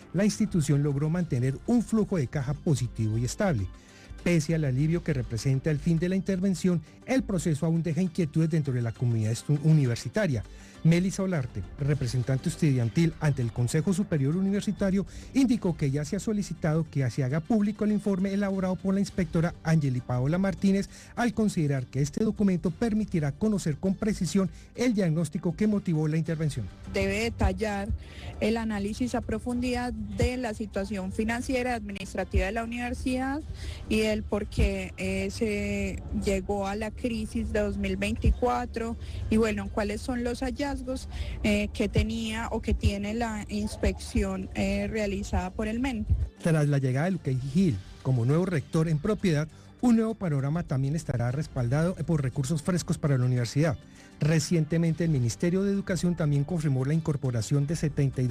la institución logró mantener un flujo de caja positivo y estable. Pese al alivio que representa el fin de la intervención, el proceso aún deja inquietudes dentro de la comunidad universitaria. Melissa Olarte, representante estudiantil ante el Consejo Superior Universitario, indicó que ya se ha solicitado que se haga público el informe elaborado por la inspectora Angeli Paola Martínez, al considerar que este documento permitirá conocer con precisión el diagnóstico que motivó la intervención. Debe detallar el análisis a profundidad de la situación financiera y administrativa de la universidad y el por qué se llegó a la crisis de 2024 y bueno, cuáles son los hallazgos que tenía o que tiene la inspección realizada por el MEN. Tras la llegada de Luque Gil como nuevo rector en propiedad, un nuevo panorama también estará respaldado por recursos frescos para la universidad. Recientemente el Ministerio de Educación también confirmó la incorporación de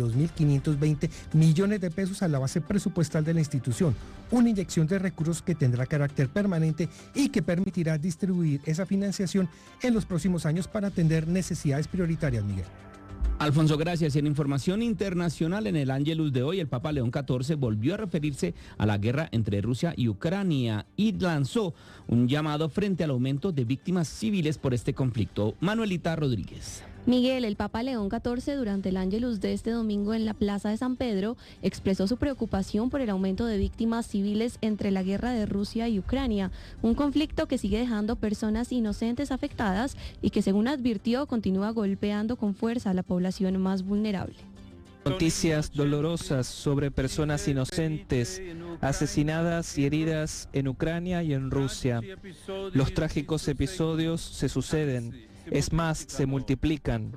72.520 millones de pesos a la base presupuestal de la institución, una inyección de recursos que tendrá carácter permanente y que permitirá distribuir esa financiación en los próximos años para atender necesidades prioritarias, Miguel. Alfonso, gracias. Y en información internacional, en el Ángelus de hoy, el Papa León XIV volvió a referirse a la guerra entre Rusia y Ucrania y lanzó un llamado frente al aumento de víctimas civiles por este conflicto. Manuelita Rodríguez. Miguel, el Papa León XIV, durante el Ángelus de este domingo en la Plaza de San Pedro, expresó su preocupación por el aumento de víctimas civiles entre la guerra de Rusia y Ucrania, un conflicto que sigue dejando personas inocentes afectadas y que, según advirtió, continúa golpeando con fuerza a la población más vulnerable. Noticias dolorosas sobre personas inocentes asesinadas y heridas en Ucrania y en Rusia. Los trágicos episodios se suceden. Es más, se multiplican,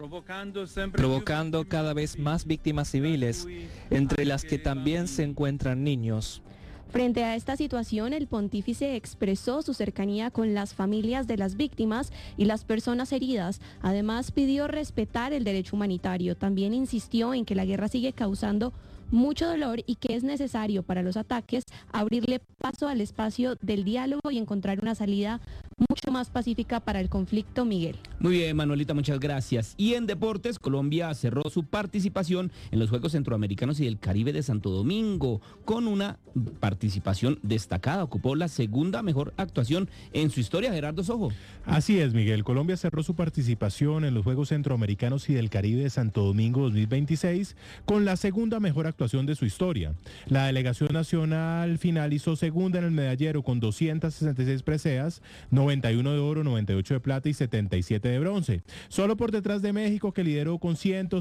provocando cada vez más víctimas civiles, entre las que también se encuentran niños. Frente a esta situación, el pontífice expresó su cercanía con las familias de las víctimas y las personas heridas. Además, pidió respetar el derecho humanitario. También insistió en que la guerra sigue causando mucho dolor y que es necesario para los ataques abrirle paso al espacio del diálogo y encontrar una salida mucho más pacífica para el conflicto, Miguel. Muy bien, Manuelita, muchas gracias. Y en deportes, Colombia cerró su participación en los Juegos Centroamericanos y del Caribe de Santo Domingo con una participación destacada. Ocupó la segunda mejor actuación en su historia, Gerardo Sojo. Así es, Miguel. Colombia cerró su participación en los Juegos Centroamericanos y del Caribe de Santo Domingo 2026 con la segunda mejor actuación de su historia. La delegación nacional finalizó segunda en el medallero con 266 preseas, 91 de oro, 98 de plata y 77 de bronce. Solo por detrás de México, que lideró con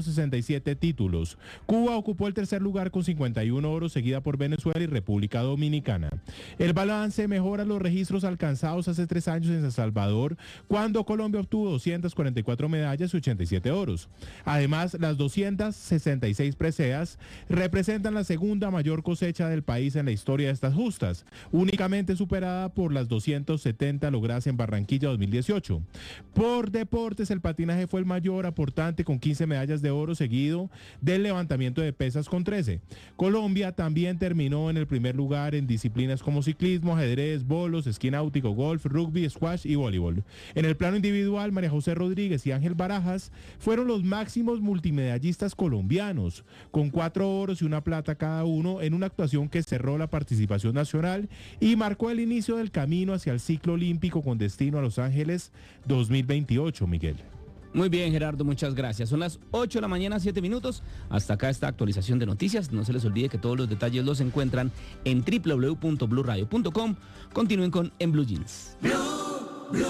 167 títulos. Cuba ocupó el tercer lugar con 51 oro, seguida por Venezuela y República Dominicana. El balance mejora los registros alcanzados hace 3 años en San Salvador, cuando Colombia obtuvo 244 medallas y 87 oros. Además, las 266 preseas representan la segunda mayor cosecha del país en la historia de estas justas, únicamente superada por las 270 logradas en Barranquilla 2018. Por deportes, el patinaje fue el mayor aportante con 15 medallas de oro, seguido del levantamiento de pesas con 13. Colombia también terminó en el primer lugar en disciplinas como ciclismo, ajedrez, bolos, esquí náutico, golf, rugby, squash y voleibol. En el plano individual, María José Rodríguez y Ángel Barajas fueron los máximos multimedallistas colombianos, con 4 oros y 1 plata cada uno, en una actuación que cerró la participación nacional y marcó el inicio del camino hacia el ciclo olímpico con destino a Los Ángeles 2028, Miguel. Muy bien, Gerardo, muchas gracias. Son las 8 de la mañana, 7 minutos. Hasta acá esta actualización de noticias. No se les olvide que todos los detalles los encuentran en www.bluradio.com. Continúen con En Blue Jeans. Blue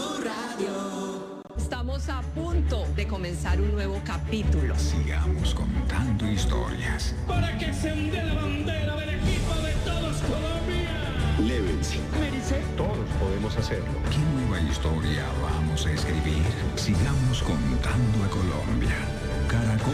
Radio. Estamos a punto de comenzar un nuevo capítulo. Sigamos contando historias. Para que se onde la bandera del equipo de todos Colombia. Llévense. Todos podemos hacerlo. ¿Qué nueva historia vamos a escribir? Sigamos contando a Colombia. Caracol.